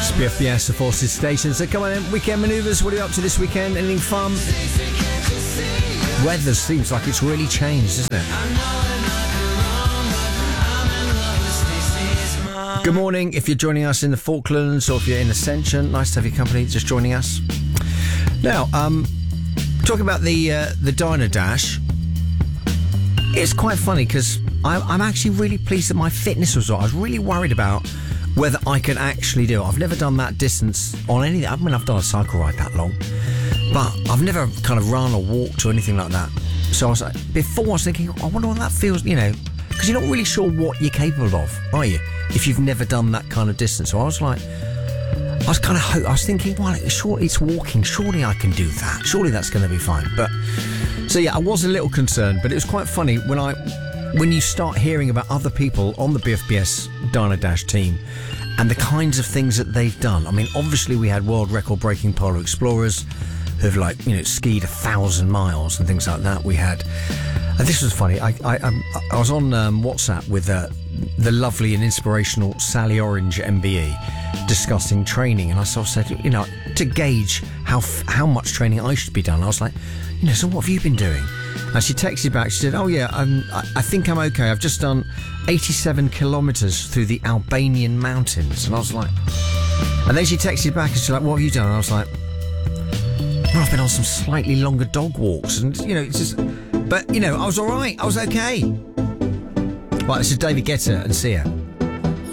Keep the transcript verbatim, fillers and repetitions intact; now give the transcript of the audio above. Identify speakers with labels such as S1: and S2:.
S1: B F B S, the Forces Station. So come on in, weekend manoeuvres. What are you up to this weekend? Anything fun? Weather seems like it's really changed, isn't it? Good morning if you're joining us in the Falklands or if you're in Ascension. Nice to have your company, just joining us. Now, um, talking about the uh, the Diner Dash, it's quite funny because I'm, I'm actually really pleased that my fitness was right. I was really worried about whether I could actually do it. I've never done that distance on anything. I mean, I've done a cycle ride that long, but I've never kind of run or walked or anything like that. So I was like, before I was thinking, I wonder what that feels, you know, because you're not really sure what you're capable of, are you? If you've never done that kind of distance. So I was like, I was kind of, ho- I was thinking, well, sure, it's walking. Surely I can do that. Surely that's going to be fine. But so yeah, I was a little concerned, but it was quite funny when I, when you start hearing about other people on the B F B S Diner Dash team and the kinds of things that they've done. I mean, obviously we had world record breaking polar explorers who've like, you know, skied a thousand miles and things like that. We had, and this was funny. I I, I, I was on um, WhatsApp with uh, the lovely and inspirational Sally Orange M B E discussing training, and I sort of said, you know, to gauge how how much training I should be done. I was like, you know, so what have you been doing? And she texted back. She said, oh yeah, I'm, I, I think I'm okay. I've just done eighty-seven kilometres through the Albanian mountains. And I was like, and then she texted back and she's like, what have you done? And I was like, well, I've been on some slightly longer dog walks, and you know, it's just, but you know, I was all right. I was okay. Right, this is David Guetta and Sia.